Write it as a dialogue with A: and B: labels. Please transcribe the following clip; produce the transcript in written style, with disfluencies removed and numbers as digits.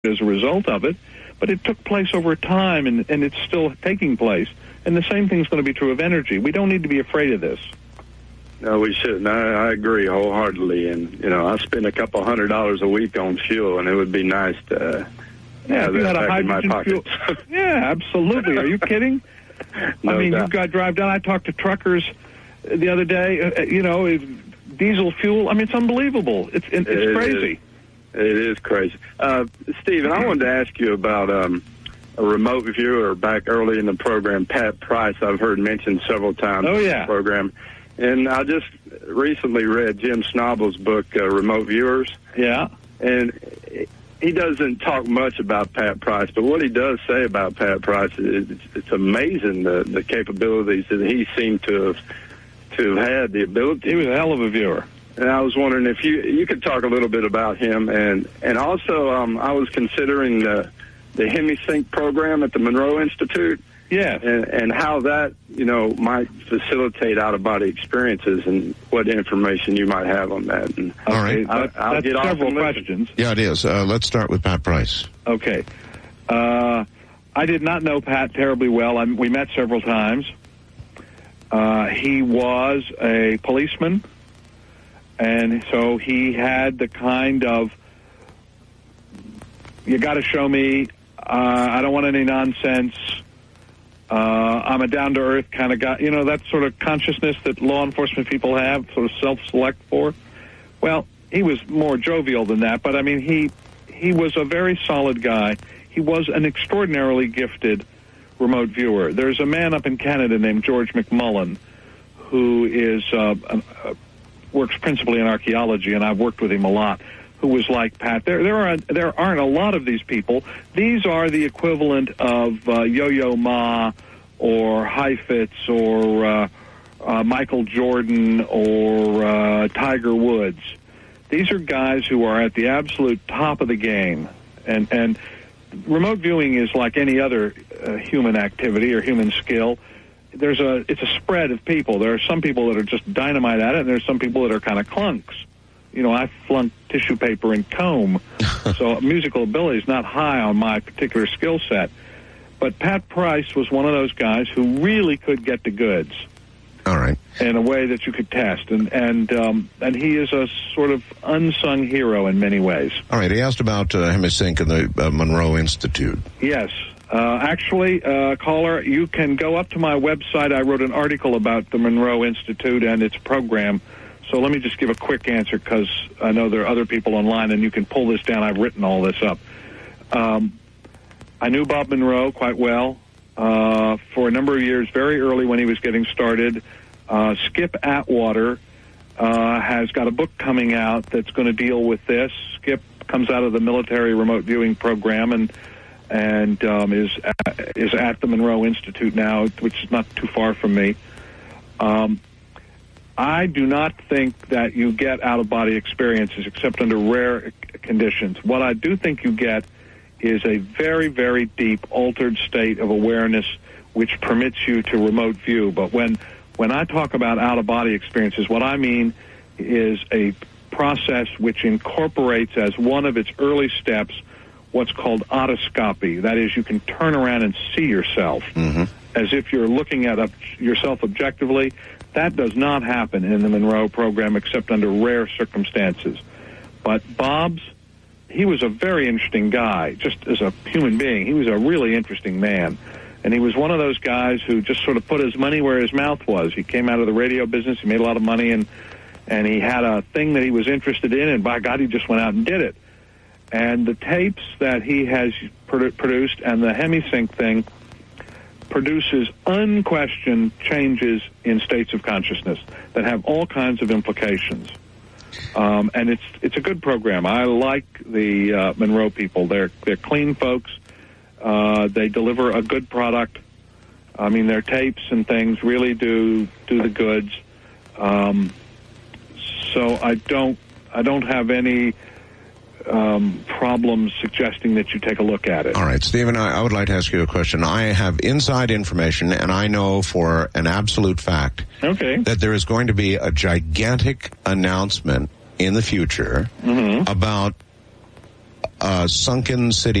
A: as a result of it, but it took place over time, and it's still taking place. And the same thing's going to be true of energy. We don't need to be afraid of this.
B: No, we shouldn't. I agree wholeheartedly. And, I spend a couple $100 a week on fuel, and it would be nice to have that back in my pocket.
A: Yeah, absolutely. Are you kidding?
B: No doubt.
A: You've got to drive down. I talked to truckers the other day, diesel fuel. It's unbelievable. It's crazy.
B: It is crazy. Stephen, I wanted to ask you about a remote viewer back early in the program, Pat Price. I've heard mentioned several times in the program. And I just recently read Jim Snobel's book, Remote Viewers.
A: Yeah.
B: And he doesn't talk much about Pat Price, but what he does say about Pat Price is it's amazing the capabilities that he seemed to have had, the ability.
A: He was a hell of a viewer.
B: And I was wondering if you could talk a little bit about him. And also, I was considering the HemiSync program at the Monroe Institute.
A: Yeah.
B: And how that, might facilitate out-of-body experiences and what information you might have on that. And
C: all right.
B: I'll get
A: several questions.
C: Yeah, it is. Let's start with Pat Price.
A: Okay. I did not know Pat terribly well. We met several times. He was a policeman, and so he had the kind of, you got to show me, I don't want any nonsense, I'm a down-to-earth kind of guy, that sort of consciousness that law enforcement people have, sort of self-select for. Well, he was more jovial than that, but he was a very solid guy. He was an extraordinarily gifted remote viewer. There's a man up in Canada named George McMullen who is works principally in archaeology, and I've worked with him a lot, who was like Pat. There aren't a lot of these people. These are the equivalent of Yo-Yo Ma or Heifetz or Michael Jordan or Tiger Woods. These are guys who are at the absolute top of the game. And remote viewing is like any other human activity or human skill. It's a spread of people. There are some people that are just dynamite at it, and there's some people that are kind of clunks. I flunked tissue paper and comb, so musical ability is not high on my particular skill set. But Pat Price was one of those guys who really could get the goods.
C: All right.
A: In a way that you could test, and he is a sort of unsung hero in many ways.
C: All right. He asked about HemiSync and the Monroe Institute.
A: Yes. Actually, caller, you can go up to my website. I wrote an article about the Monroe Institute and its program. So let me just give a quick answer because I know there are other people online, and you can pull this down. I've written all this up. I knew Bob Monroe quite well for a number of years, very early when he was getting started. Skip Atwater has got a book coming out that's going to deal with this. Skip comes out of the military remote viewing program and is at the Monroe Institute now, which is not too far from me. I do not think that you get out-of-body experiences except under rare conditions. What I do think you get is a very, very deep altered state of awareness which permits you to remote view. But when I talk about out-of-body experiences, what I mean is a process which incorporates as one of its early steps what's called otoscopy. That is, you can turn around and see yourself as if you're looking at yourself objectively. That does not happen in the Monroe program except under rare circumstances. But he was a very interesting guy, just as a human being. He was a really interesting man. And he was one of those guys who just sort of put his money where his mouth was. He came out of the radio business, he made a lot of money, and he had a thing that he was interested in, and by God, he just went out and did it. And the tapes that he has produced and the HemiSync thing produces unquestioned changes in states of consciousness that have all kinds of implications. And it's a good program. I like the Monroe people. They're clean folks. They deliver a good product. I mean, their tapes and things really do the goods. So I don't have any problems suggesting that you take a look at it.
C: All right, Stephen, I would like to ask you a question. I have inside information, and I know for an absolute fact that there is going to be a gigantic announcement in the future about sunken city